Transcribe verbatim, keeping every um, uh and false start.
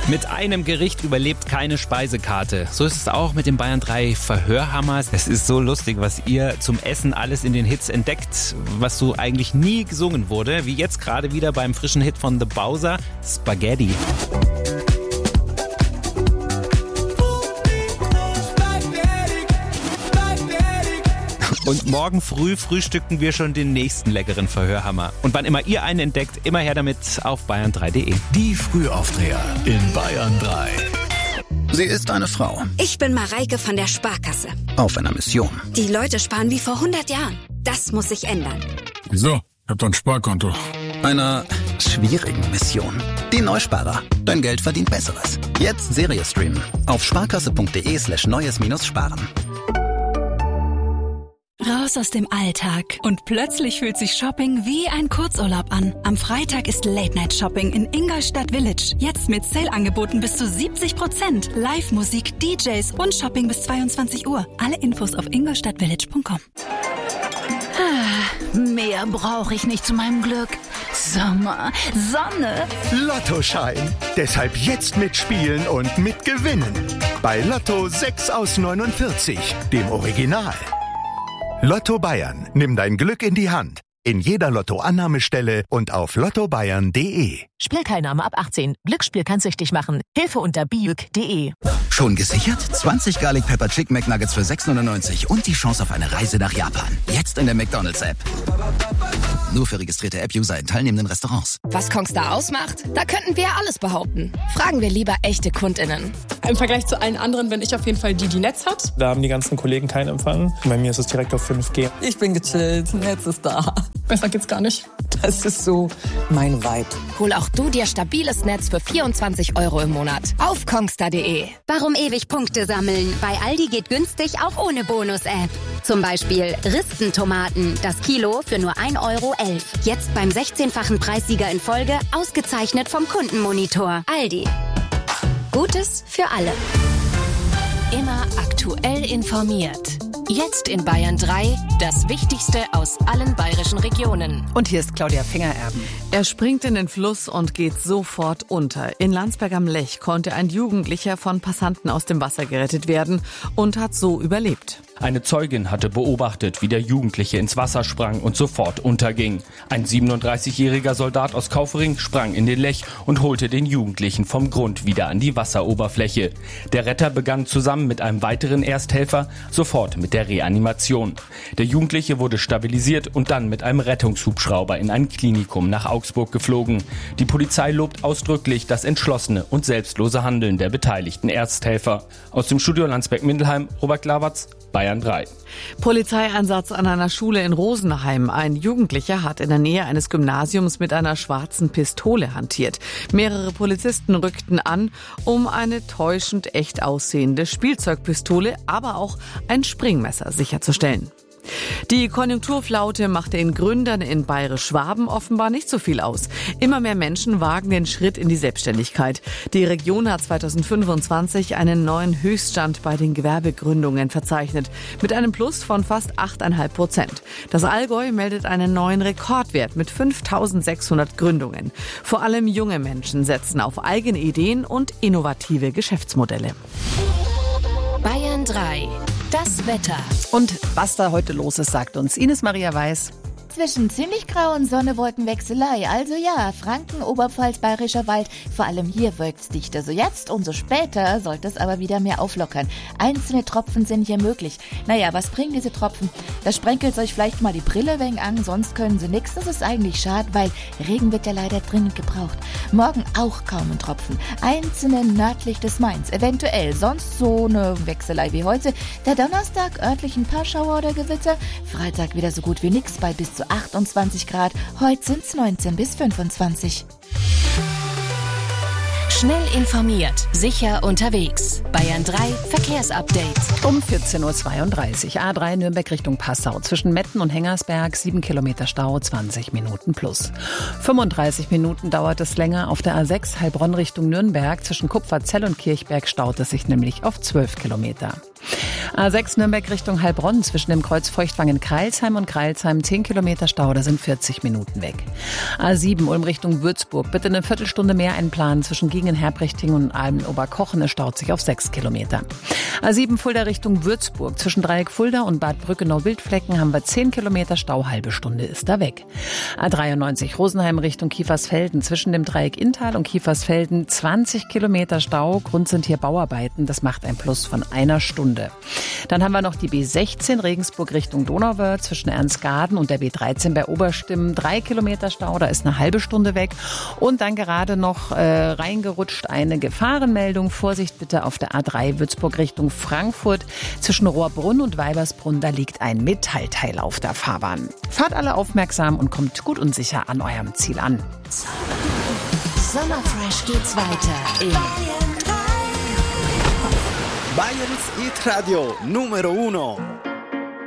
Mit einem Gericht überlebt keine Speisekarte. So ist es auch mit dem Bayern drei Verhörhammer. Es ist so lustig, was ihr zum Essen alles in den Hits entdeckt, was so eigentlich nie gesungen wurde, wie jetzt gerade wieder beim frischen Hit von The Bowser, Spaghetti. Und morgen früh frühstücken wir schon den nächsten leckeren Verhörhammer. Und wann immer ihr einen entdeckt, immer her damit auf bayern drei punkt de. Die Frühaufdreher in Bayern drei. Sie ist eine Frau. Ich bin Mareike von der Sparkasse. Auf einer Mission. Die Leute sparen wie vor hundert Jahren. Das muss sich ändern. Wieso? Ich hab doch ein Sparkonto. Einer schwierigen Mission. Die Neusparer. Dein Geld verdient Besseres. Jetzt Serie streamen. Auf sparkasse.de slash neues minus sparen. Raus aus dem Alltag und plötzlich fühlt sich Shopping wie ein Kurzurlaub an. Am Freitag ist Late-Night-Shopping in Ingolstadt Village. Jetzt mit Sale-Angeboten bis zu siebzig Prozent. Live-Musik, D Js und Shopping bis zweiundzwanzig Uhr. Alle Infos auf ingolstadtvillage punkt com. Ah, mehr brauche ich nicht zu meinem Glück. Sommer, Sonne. Lottoschein. Deshalb jetzt mitspielen und mitgewinnen. Bei Lotto sechs aus neunundvierzig, dem Original. Lotto Bayern, nimm dein Glück in die Hand. In jeder Lotto-Annahmestelle und auf lotto bayern punkt de. Spielteilnahme ab achtzehn. Glücksspiel kann süchtig machen. Hilfe unter biuk punkt de. Schon gesichert? zwanzig Garlic Pepper Chicken McNuggets für sechs neunundneunzig und die Chance auf eine Reise nach Japan. Jetzt in der McDonald's-App. Nur für registrierte App-User in teilnehmenden Restaurants. Was Kongstar ausmacht? Da könnten wir alles behaupten. Fragen wir lieber echte KundInnen. Im Vergleich zu allen anderen bin ich auf jeden Fall die, die Netz hat. Da haben die ganzen Kollegen keinen Empfang. Bei mir ist es direkt auf fünf G. Ich bin gechillt, Netz ist da. Besser geht's gar nicht. Das ist so mein Vibe. Hol auch du dir stabiles Netz für vierundzwanzig Euro im Monat. Auf kongstar punkt de. Warum ewig Punkte sammeln? Bei Aldi geht günstig auch ohne Bonus-App. Zum Beispiel Ristentomaten, das Kilo für nur ein Euro elf. Jetzt beim sechzehnfachen Preissieger in Folge, ausgezeichnet vom Kundenmonitor. Aldi. Gutes für alle. Immer aktuell informiert. Jetzt in Bayern drei, das Wichtigste aus allen bayerischen Regionen. Und hier ist Claudia Fingererben. Er springt in den Fluss und geht sofort unter. In Landsberg am Lech konnte ein Jugendlicher von Passanten aus dem Wasser gerettet werden und hat so überlebt. Eine Zeugin hatte beobachtet, wie der Jugendliche ins Wasser sprang und sofort unterging. Ein siebenunddreißigjähriger Soldat aus Kaufering sprang in den Lech und holte den Jugendlichen vom Grund wieder an die Wasseroberfläche. Der Retter begann zusammen mit einem weiteren Ersthelfer sofort mit der Reanimation. Der Jugendliche wurde stabilisiert und dann mit einem Rettungshubschrauber in ein Klinikum nach Augsburg geflogen. Die Polizei lobt ausdrücklich das entschlossene und selbstlose Handeln der beteiligten Ersthelfer. Aus dem Studio Landsberg-Mindelheim, Robert Glawatz, Bayern drei. Polizeieinsatz an einer Schule in Rosenheim. Ein Jugendlicher hat in der Nähe eines Gymnasiums mit einer schwarzen Pistole hantiert. Mehrere Polizisten rückten an, um eine täuschend echt aussehende Spielzeugpistole, aber auch ein Springmesser sicherzustellen. Die Konjunkturflaute macht den Gründern in Bayerisch-Schwaben offenbar nicht so viel aus. Immer mehr Menschen wagen den Schritt in die Selbstständigkeit. Die Region hat zweitausendfünfundzwanzig einen neuen Höchststand bei den Gewerbegründungen verzeichnet, mit einem Plus von fast acht Komma fünf Prozent. Das Allgäu meldet einen neuen Rekordwert mit fünftausendsechshundert Gründungen. Vor allem junge Menschen setzen auf eigene Ideen und innovative Geschäftsmodelle. Bayern drei. Das Wetter. Und was da heute los ist, sagt uns Ines Maria Weiß. Zwischen ziemlich grau und Sonne-Wolken-Wechselei. Also ja, Franken, Oberpfalz, Bayerischer Wald. Vor allem hier wirkt's dichter. So jetzt und so später sollte es aber wieder mehr auflockern. Einzelne Tropfen sind hier möglich. Naja, was bringen diese Tropfen? Das sprenkelt euch vielleicht mal die Brille wegen an, sonst können sie nix. Das ist eigentlich schade, weil Regen wird ja leider dringend gebraucht. Morgen auch kaum ein Tropfen. Einzelne nördlich des Mains. Eventuell sonst so eine Wechselei wie heute. Der Donnerstag örtlich ein paar Schauer oder Gewitter. Freitag wieder so gut wie nix bei bis zu achtundzwanzig Grad. Heute sind es neunzehn bis fünfundzwanzig. Schnell informiert, sicher unterwegs. Bayern drei Verkehrsupdate. Um vierzehn Uhr zweiunddreißig. A drei Nürnberg Richtung Passau. Zwischen Metten und Hengersberg sieben Kilometer Stau, zwanzig Minuten plus. fünfunddreißig Minuten dauert es länger auf der A sechs Heilbronn Richtung Nürnberg. Zwischen Kupferzell und Kirchberg staut es sich nämlich auf zwölf Kilometer. A sechs Nürnberg Richtung Heilbronn zwischen dem Kreuz Feuchtwangen-Kreilsheim und Kreilsheim zehn Kilometer Stau, da sind vierzig Minuten weg. A sieben Ulm Richtung Würzburg, bitte eine Viertelstunde mehr einplanen zwischen Giengen-Herbrechtingen und Almen-Oberkochen, es staut sich auf sechs Kilometer. A sieben Fulda Richtung Würzburg, zwischen Dreieck Fulda und Bad Brückenau-Wildflecken haben wir zehn Kilometer Stau, halbe Stunde ist da weg. A dreiundneunzig Rosenheim Richtung Kiefersfelden, zwischen dem Dreieck Inntal und Kiefersfelden zwanzig Kilometer Stau, Grund sind hier Bauarbeiten, das macht ein Plus von einer Stunde. Dann haben wir noch die B sechzehn Regensburg Richtung Donauwörth zwischen Ernstgarten und der B dreizehn bei Oberstimmen. Drei Kilometer Stau, da ist eine halbe Stunde weg. Und dann gerade noch äh, reingerutscht eine Gefahrenmeldung. Vorsicht bitte auf der A drei Würzburg Richtung Frankfurt. Zwischen Rohrbrunn und Weibersbrunn, da liegt ein Metallteil auf der Fahrbahn. Fahrt alle aufmerksam und kommt gut und sicher an eurem Ziel an. Sommerfresh geht's weiter in Bayerns Hit Radio Numero Uno.